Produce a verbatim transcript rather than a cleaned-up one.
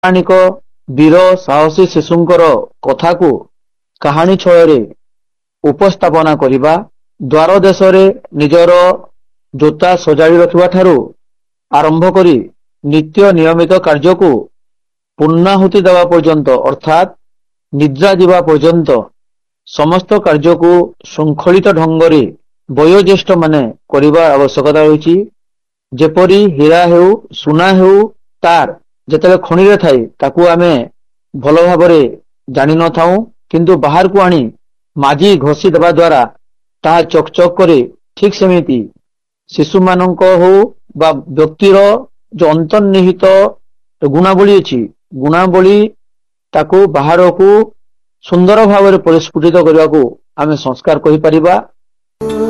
ପୌରାଣିକ ବୀର ସାହସୀ ଶିଶୁଙ୍କର କଥାକୁ କାହାଣୀ ଛଳରେ ଉପସ୍ଥାପନା କରିବା, ଦ୍ୱାର ଦେଶରେ ନିଜର ଜୋତା ସଜାଡ଼ି ରଖିବାଠାରୁ ଆରମ୍ଭ କରି ନିତ୍ୟ ନିୟମିତ କାର୍ଯ୍ୟକୁ ପୂର୍ଣ୍ଣାହୁତି ଦେବା ପର୍ଯ୍ୟନ୍ତ ଅର୍ଥାତ୍ ନିଦ୍ରା ଯିବା ପର୍ଯ୍ୟନ୍ତ ସମସ୍ତ କାର୍ଯ୍ୟକୁ ଶୃଙ୍ଖଳିତ ଢଙ୍ଗରେ ବୟୋଜ୍ୟେଷ୍ଠମାନେ କରିବା ଆବଶ୍ୟକତା ରହିଛି। ଯେପରି ହୀରା ହେଉ ସୁନା ହେଉ ତାର ଯେତେବେଳେ ଖଣିରେ ଥାଏ ତାକୁ ଆମେ ଭଲ ଭାବରେ ଜାଣିନଥାଉ, କିନ୍ତୁ ବାହାରକୁ ଆଣି ମାଜି ଘଷି ଦେବା ଦ୍ୱାରା ତାହା ଚକଚକ କରେ। ଠିକ୍ ସେମିତି ଶିଶୁମାନଙ୍କ ହଉ ବା ବ୍ୟକ୍ତିର ଯେଉଁ ଅନ୍ତର୍ନିହିତ ଗୁଣାବଳୀ ଅଛି, ଗୁଣାବଳୀ ତାକୁ ବାହାରକୁ ସୁନ୍ଦର ଭାବରେ ପରିସ୍ଫୁଟିତ କରିବାକୁ ଆମେ ସଂସ୍କାର କହିପାରିବା।